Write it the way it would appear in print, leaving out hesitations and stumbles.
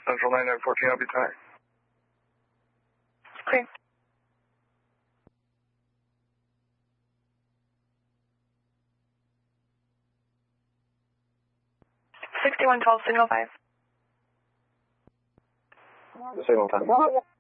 Central 9914, I'll be back. Clear. 6112, signal 5. Signal 10.